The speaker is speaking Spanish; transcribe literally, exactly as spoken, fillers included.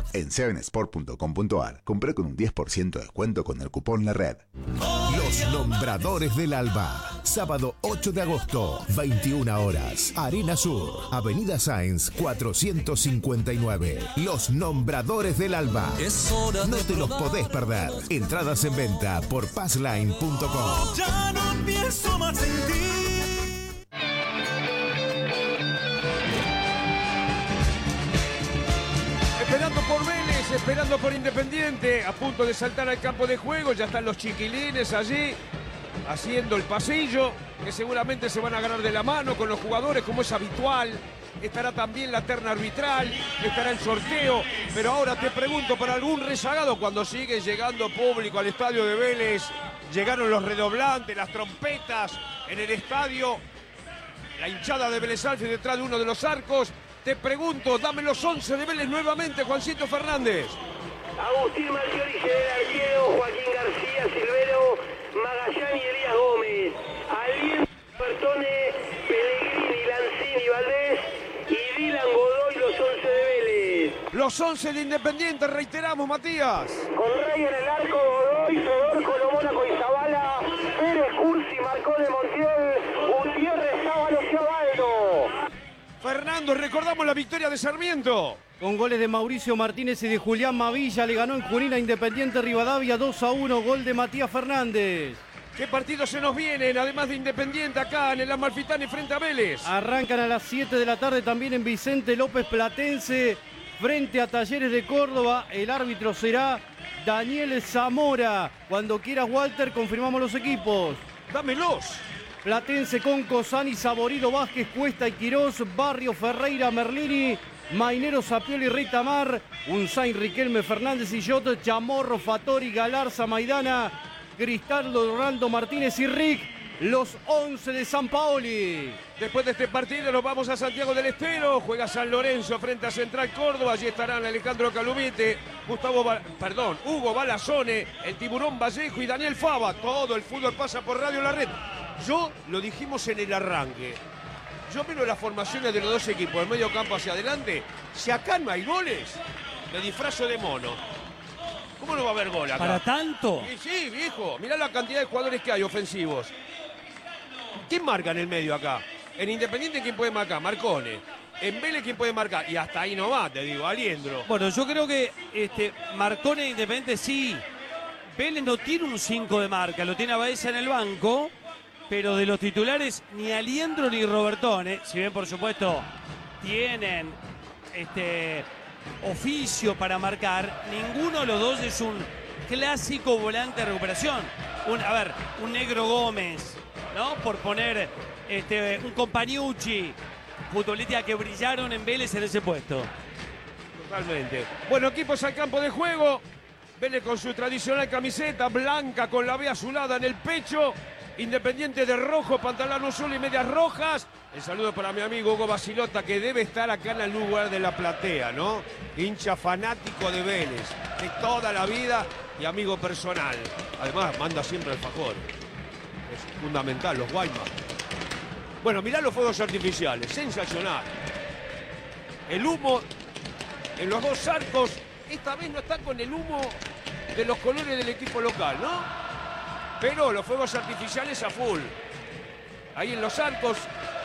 En seven sport punto com punto ar, compré con un diez por ciento de descuento con el cupón La Red. Los Nombradores del Alba. Sábado ocho de agosto, veintiuna horas. Arena Sur, Avenida Sáenz cuatrocientos cincuenta y nueve. Los Nombradores del Alba. No te los podés perder. Entradas en venta por passline punto com. Ya no pienso más en ti. Esperando por Vélez, esperando por Independiente, a punto de saltar al campo de juego, ya están los chiquilines allí, haciendo el pasillo, que seguramente se van a agarrar de la mano con los jugadores, como es habitual. Estará también la terna arbitral, estará el sorteo, pero ahora te pregunto, ¿para algún rezagado cuando sigue llegando público al estadio de Vélez? Llegaron los redoblantes, las trompetas en el estadio, la hinchada de Vélez Sarsfield detrás de uno de los arcos. Te pregunto, dame los once de Vélez nuevamente, Juancito Fernández. Agustín Marchiori, General Arquero, Joaquín García, Silvero, Magallán y Elías Gómez. Aliento, Bertone, Pellegrini, Lanzini, Valdés y Dylan Godoy, los once de Vélez. Los once de Independiente, reiteramos, Matías. Con Rey en el arco, Godoy, Fedor, Colomónaco y Zabala, Pérez, Cursi, Marcone, Montiel, Gutiérrez, Sábalo y Abaldo. Fernando, recordamos la victoria de Sarmiento. Con goles de Mauricio Martínez y de Julián Mavilla, le ganó en Junín a Independiente Rivadavia dos a uno, gol de Matías Fernández. ¿Qué partidos se nos vienen, además de Independiente, acá en el Amalfitani frente a Vélez? Arrancan a las siete de la tarde también en Vicente López Platense, frente a Talleres de Córdoba. El árbitro será Daniel Zamora. Cuando quieras, Walter, confirmamos los equipos. Dámelos. Platense con Cosani, Saborido, Vázquez, Cuesta y Quirós, Barrio, Ferreira, Merlini, Mainero, Sapioli, Ritamar, Unzain, Riquelme, Fernández y Yot, Chamorro, Fattori, Galarza, Maidana, Cristaldo, Ronaldo, Martínez y Rick, los once de San Paoli. Después de este partido nos vamos a Santiago del Estero, juega San Lorenzo frente a Central Córdoba, allí estarán Alejandro Calumite, Gustavo, ba- perdón, Hugo Balazone, el Tiburón Vallejo y Daniel Fava. Todo el fútbol pasa por Radio La Red. Yo, lo dijimos en el arranque, yo miro las formaciones de los dos equipos, del medio campo hacia adelante. Si acá no hay goles, me disfrazo de mono. ¿Cómo no va a haber gol acá? ¿Para tanto? Sí, sí, viejo. Mirá la cantidad de jugadores que hay ofensivos. ¿Quién marca en el medio acá? En Independiente, ¿quién puede marcar? Marcone. En Vélez, ¿quién puede marcar? Y hasta ahí no va, te digo, Aliendro. Bueno, yo creo que este, Marcone en Independiente sí. Vélez no tiene un cinco de marca, lo tiene a Baeza en el banco. Pero de los titulares, ni Aliendro ni Robertone, si bien por supuesto tienen este oficio para marcar, ninguno de los dos es un clásico volante de recuperación. Un, a ver, un Negro Gómez, ¿no? Por poner este, un Compagnucci, futbolistas que brillaron en Vélez en ese puesto. Totalmente. Bueno, equipos al campo de juego. Vélez con su tradicional camiseta blanca con la B azulada en el pecho. Independiente de rojo, pantalón azul y medias rojas. El saludo para mi amigo Hugo Basilota, que debe estar acá en el lugar de la platea, ¿no? Hincha fanático de Vélez, de toda la vida y amigo personal. Además, manda siempre alfajor. Es fundamental, los Guaymas. Bueno, mirá los fuegos artificiales, sensacional. El humo en los dos arcos, esta vez no está con el humo de los colores del equipo local, ¿no? Pero los fuegos artificiales a full. Ahí en los arcos,